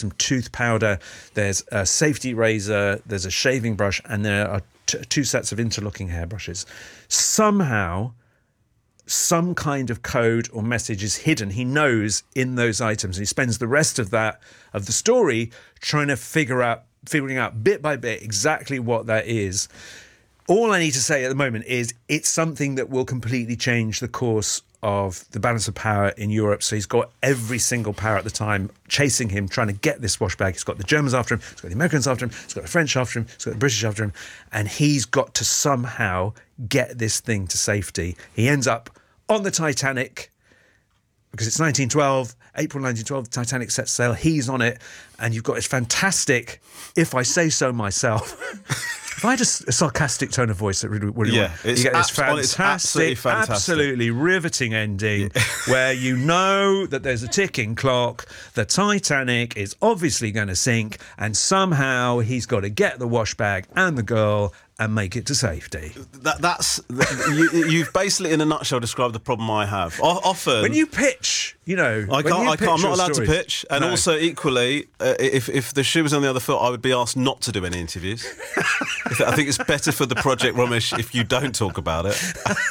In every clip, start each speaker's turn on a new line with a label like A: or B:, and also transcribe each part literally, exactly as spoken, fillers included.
A: some tooth powder, there's a safety razor, there's a shaving brush, and there are t- two sets of interlocking hairbrushes. Somehow, some kind of code or message is hidden. He knows in those items. And he spends the rest of that of the story trying to figure out, figuring out bit by bit exactly what that is. All I need to say at the moment is it's something that will completely change the course of the balance of power in Europe. So he's got every single power at the time chasing him, trying to get this wash bag. He's got the Germans after him, he's got the Americans after him, he's got the French after him, he's got the British after him, and he's got to somehow get this thing to safety. He ends up on the Titanic, because it's nineteen twelve, April nineteen twelve, the Titanic sets sail, he's on it, and you've got this fantastic, if I say so myself, if I had a, a sarcastic tone of voice, that really would
B: yeah,
A: you get this
B: abs-
A: fantastic,
B: absolutely, fantastic.
A: absolutely riveting ending yeah. where you know that there's a ticking clock, the Titanic is obviously going to sink, and somehow he's got to get the wash bag and the girl and make it to safety.
B: That, that's you, you've basically, in a nutshell, described the problem I have. O- often,
A: when you pitch, you know,
B: I can't. I can't I'm not allowed
A: stories,
B: to pitch, and
A: no.
B: also equally, uh, if if the shoe was on the other foot, I would be asked not to do any interviews. I think it's better for the project, Romesh, if you don't talk about it.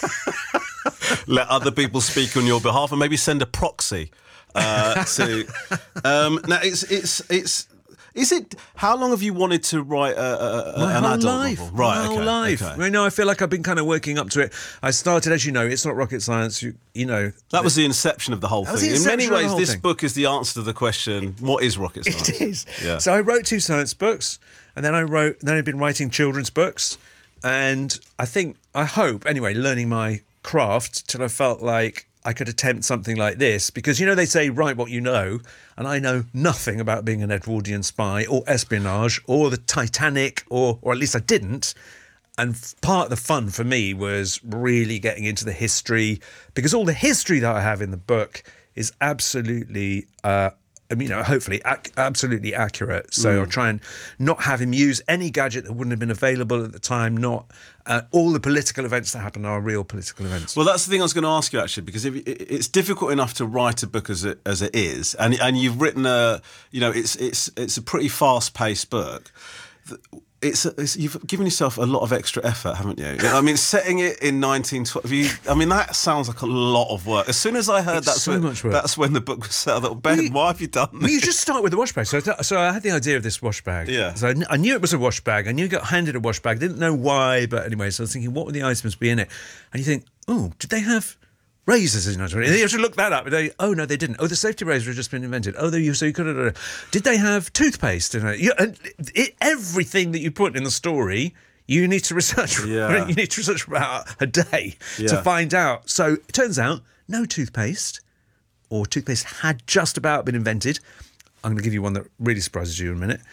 B: Let other people speak on your behalf, and maybe send a proxy. Uh, to um, now, it's it's it's. Is it? How long have you wanted to write a, a,
A: My
B: an
A: whole
B: adult
A: life.
B: novel? Right,
A: My whole
B: okay,
A: life.
B: okay.
A: I know. I feel like I've been kind of working up to it. I started, as you know, it's not rocket science. You, you know,
B: that was the inception of the whole thing. In many ways, this thing. book is the answer to the question: what is rocket science?
A: It is.
B: Yeah.
A: So I wrote two science books, and then I wrote. Then I've been writing children's books, and I think, I hope, anyway, learning my craft till I felt like I could attempt something like this, because, you know, they say, write what you know, and I know nothing about being an Edwardian spy or espionage or the Titanic, or or at least I didn't. And part of the fun for me was really getting into the history, because all the history that I have in the book is absolutely, uh, you know, hopefully ac- absolutely accurate. So mm. I'll try and not have him use any gadget that wouldn't have been available at the time. Not uh, all the political events that happen are real political events.
B: Well, that's the thing I was going to ask you, actually, because if, it's difficult enough to write a book as it, as it is, and and you've written a, you know, it's it's it's a pretty fast-paced book. It's, it's you've given yourself a lot of extra effort, haven't you? I mean, setting it in nineteen twelve. You, I mean, that sounds like a lot of work. As soon as I heard
A: it's
B: that's
A: so
B: when,
A: much work.
B: that's when the book was set, I thought, Ben, well, why have you done this?
A: Well, you just start with the wash bag. So, I th- so I had the idea of this wash bag.
B: Yeah.
A: So I, kn- I knew it was a wash bag. I knew I got handed a wash bag. Didn't know why, but anyway. So I was thinking, what would the items be in it? And you think, oh, did they have razors in it? And you have to look that up. They, oh no, they didn't. Oh, the safety razor had just been invented. Oh, they, so you could have. Did they have toothpaste in it? You, and it, everything that you put in the story, you need to research.
B: Yeah.
A: You need to research for about a day
B: yeah.
A: to find out. So it turns out no toothpaste, or toothpaste had just about been invented. I'm going to give you one that really surprises you in a minute.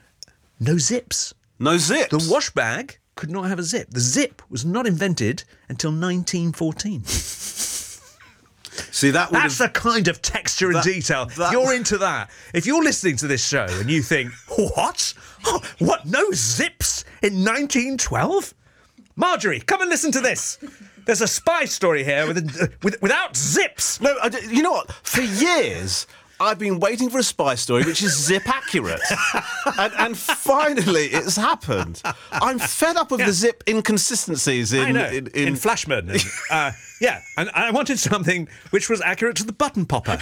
A: No zips.
B: No zips.
A: The wash bag could not have a zip. The zip was not invented until nineteen fourteen.
B: See, that would
A: That's
B: have,
A: the kind of texture and
B: that,
A: detail.
B: That,
A: you're into that. If you're listening to this show and you think, what? Oh, what? No zips in nineteen twelve? Marjorie, come and listen to this. There's a spy story here with, a, with without zips.
B: No, I, you know what? For years, I've been waiting for a spy story which is zip accurate. and, and finally, it's happened. I'm fed up of yeah. the zip inconsistencies in...
A: I know,
B: in,
A: in, in Flashman. And, uh, yeah, and I wanted something which was accurate to the button popper.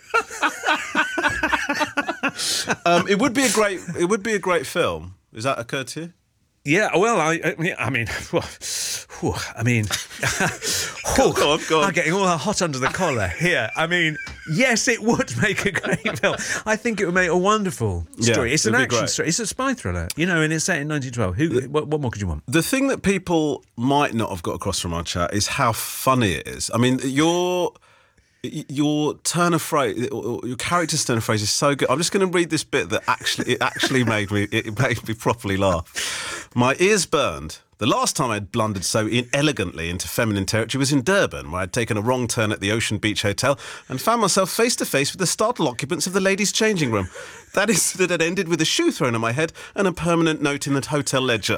B: um, it would be a great. It would be a great film. Has that occurred to you?
A: Yeah, well, I, I, I mean, well, whew, I mean,
B: go on, go on.
A: I'm getting all hot under the collar here. I mean, yes, it would make a great film. I think it would make a wonderful story.
B: Yeah,
A: it's an action story. It's a spy thriller, you know, and it's set in nineteen twelve. Who? The, what, what more could you want?
B: The thing that people might not have got across from our chat is how funny it is. I mean, your your turn of phrase, your character's turn of phrase is so good. I'm just going to read this bit that actually it actually made me it made me properly laugh. My ears burned. The last time I'd blundered so inelegantly into feminine territory was in Durban, where I'd taken a wrong turn at the Ocean Beach Hotel and found myself face to face with the startled occupants of the ladies' changing room. That is, that had ended with a shoe thrown at my head and a permanent note in the hotel ledger.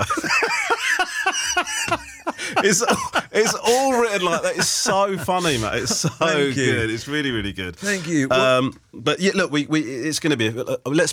B: It's it's all written like that. It's so funny, mate. It's so good. It's really, really good.
A: Thank you.
B: Um, but yeah, look, we, we it's going to be. Uh, let's